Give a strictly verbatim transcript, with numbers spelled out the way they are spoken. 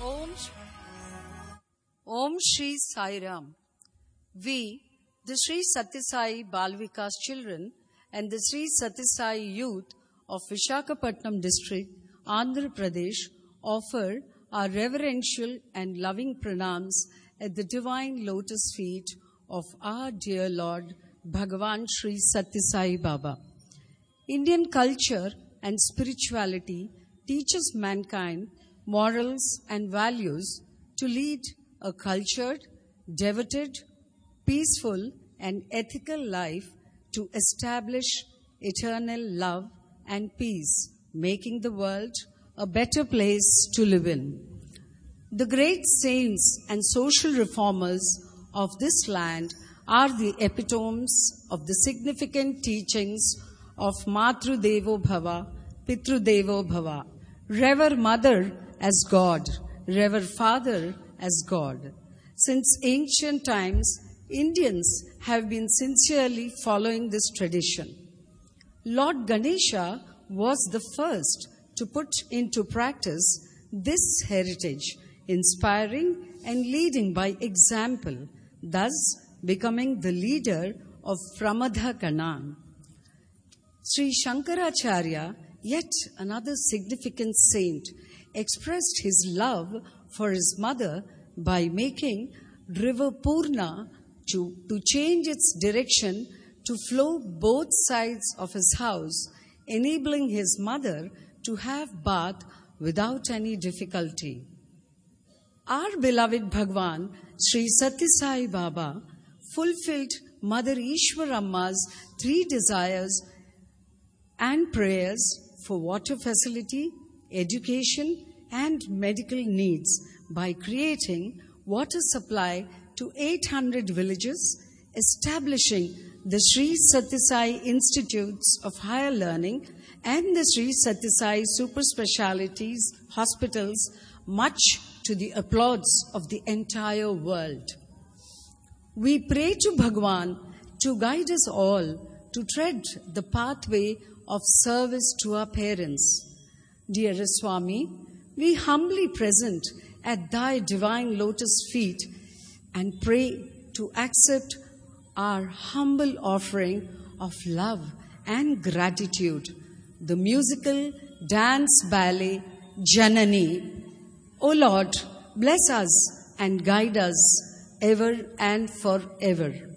Om, Om Shri Sai Ram. We, the Sri Sathya Sai Balvikas children and the Sri Sathya Sai youth of Visakhapatnam district, Andhra Pradesh, offer our reverential and loving pranams at the divine lotus feet of our dear Lord Bhagavan Sri Sathya Sai Baba. Indian culture and spirituality teaches mankind morals and values to lead a cultured, devoted, peaceful and ethical life to establish eternal love and peace, making the world a better place to live in. The great saints and social reformers of this land are the epitomes of the significant teachings of Matru Devo Bhava, Pitru Devo Bhava. Revere mother as God, revere father as God. Since ancient times, Indians have been sincerely following this tradition. Lord Ganesha was the first to put into practice this heritage, inspiring and leading by example, thus becoming the leader of Pramadha Gana. Sri Shankaracharya, yet another significant saint, expressed his love for his mother by making river Purna to, to change its direction to flow both sides of his house, enabling his mother to have bath without any difficulty. Our beloved Bhagwan, Sri Sathya Sai Baba, fulfilled Mother Ishwaramma's three desires and prayers for water facility, education, and medical needs by creating water supply to eight hundred villages, establishing the Sri Sathya Sai Institutes of Higher Learning and the Sri Sathya Sai Super Specialities Hospitals, much to the applause of the entire world. We pray to Bhagwan to guide us all to tread the pathway of service to our parents. Dear Swami, we humbly present at thy divine lotus feet and pray to accept our humble offering of love and gratitude, the musical dance ballet Janani. O Lord, bless us and guide us ever and forever.